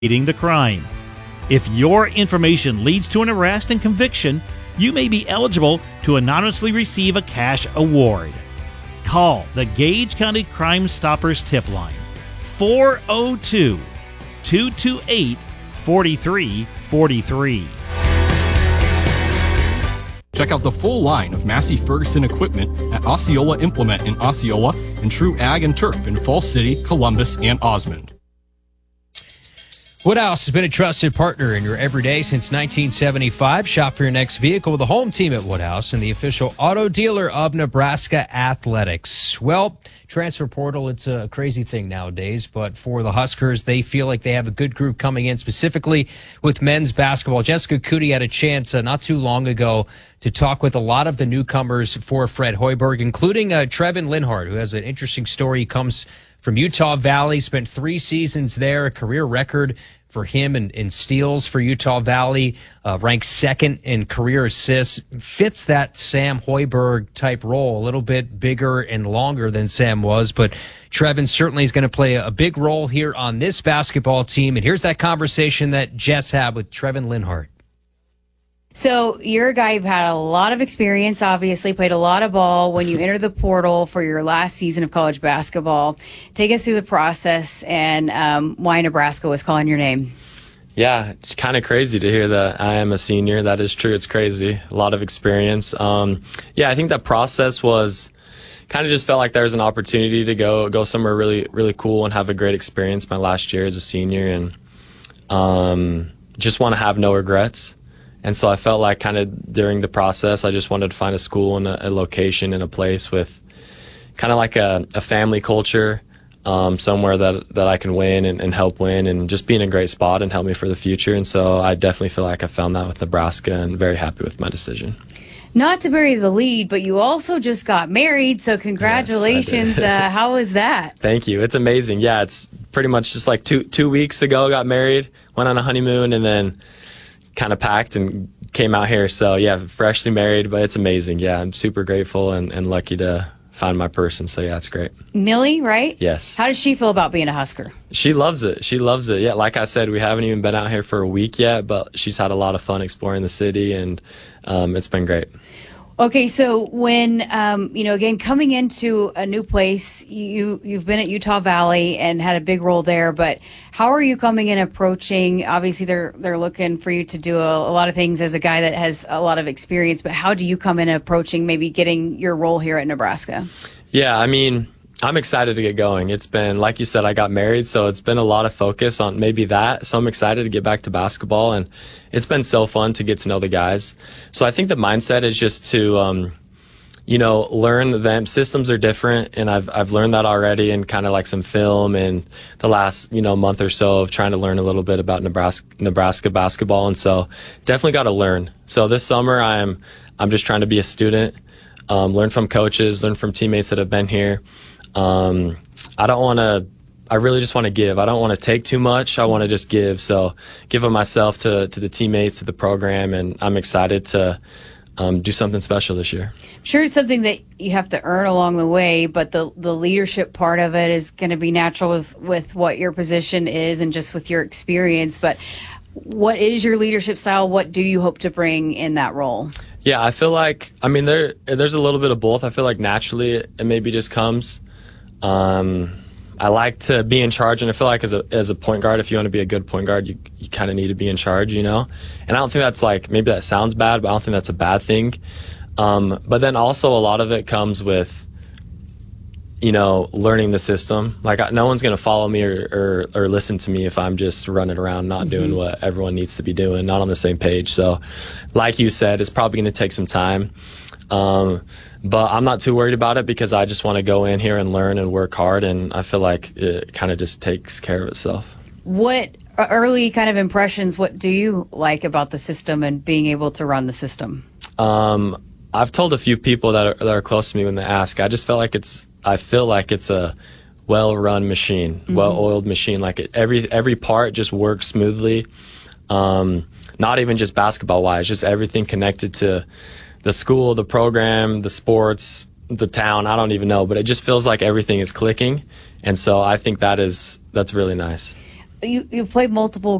the crime. If your information leads to an arrest and conviction, you may be eligible to anonymously receive a cash award. Call the Gage County Crime Stoppers tip line 402-228-4343. Check out the full line of Massey Ferguson equipment at Osceola Implement in Osceola and True Ag and Turf in Falls City, Columbus, and Osmond. Woodhouse has been a trusted partner in your everyday since 1975. Shop for your next vehicle with the home team at Woodhouse and the official auto dealer of Nebraska Athletics. Well, transfer portal, it's a crazy thing nowadays, but for the Huskers, they feel like they have a good group coming in, specifically with men's basketball. Jessica Cootie had a chance not too long ago to talk with a lot of the newcomers for Fred Hoiberg, including Trevin Linhart, who has an interesting story. He comes from Utah Valley, spent 3 seasons there, a career record for him in steals for Utah Valley, ranked second in career assists, fits that Sam Hoiberg type role, a little bit bigger and longer than Sam was, but Trevin certainly is going to play a big role here on this basketball team. And here's that conversation that Jess had with Trevin Linhart. So you're a guy who've had a lot of experience, obviously, played a lot of ball when you entered the portal for your last season of college basketball. Take us through the process and why Nebraska was calling your name. Yeah, it's kind of crazy to hear that I am a senior. That is true. It's crazy. A lot of experience. I think that process was kind of just felt like there was an opportunity to go somewhere really, really cool and have a great experience my last year as a senior, and just want to have no regrets. And so I felt like kind of during the process, I just wanted to find a school and a location and a place with kind of like a family culture, somewhere that I can win and help win and just be in a great spot and help me for the future. And so I definitely feel like I found that with Nebraska and very happy with my decision. Not to bury the lead, but you also just got married, so congratulations. Yes, how was that? Thank you. It's amazing. Yeah, it's pretty much just like two weeks ago, got married, went on a honeymoon, and then kind of packed and came out here. So yeah, freshly married, but it's amazing. Yeah, I'm super grateful and lucky to find my person. So yeah, it's great. Millie, right? Yes. How does she feel about being a Husker? She loves it. She loves it. Yeah, like I said, we haven't even been out here for a week yet, but she's had a lot of fun exploring the city, and it's been great. Okay, so when, again, coming into a new place, you've been at Utah Valley and had a big role there, but how are you coming in approaching? Obviously, they're looking for you to do a lot of things as a guy that has a lot of experience, but how do you come in approaching maybe getting your role here at Nebraska? Yeah, I mean, I'm excited to get going. It's been, like you said, I got married, so it's been a lot of focus on maybe that. So I'm excited to get back to basketball, and it's been so fun to get to know the guys. So I think the mindset is just to, learn them. Systems are different, and I've learned that already in kind of like some film and the last, month or so of trying to learn a little bit about Nebraska basketball. And so definitely got to learn. So this summer I'm just trying to be a student, learn from coaches, learn from teammates that have been here. I really just want to give. I don't want to take too much. I want to just give. So give of myself to the teammates, to the program, and I'm excited to do something special this year. I'm sure it's something that you have to earn along the way, but the leadership part of it is going to be natural with what your position is and just with your experience. But what is your leadership style? What do you hope to bring in that role? Yeah, I feel like, there's a little bit of both. I feel like naturally it maybe just comes. I like to be in charge, and I feel like as a point guard, if you want to be a good point guard, you kind of need to be in charge, And I don't think that's maybe that sounds bad, but I don't think that's a bad thing. But then also a lot of it comes with, learning the system. Like no one's going to follow me or listen to me if I'm just running around not doing what everyone needs to be doing, not on the same page. So like you said, it's probably going to take some time. But I'm not too worried about it because I just want to go in here and learn and work hard, and I feel like it kind of just takes care of itself. What early kind of impressions, what do you like about the system and being able to run the system? I've told a few people that are close to me when they ask, I feel like it's a well-run machine, well-oiled machine. Like every part just works smoothly. Not even just basketball-wise, just everything connected to the school, the program, the sports, the town. I don't even know, but it just feels like everything is clicking. And so I think that's really nice. you played multiple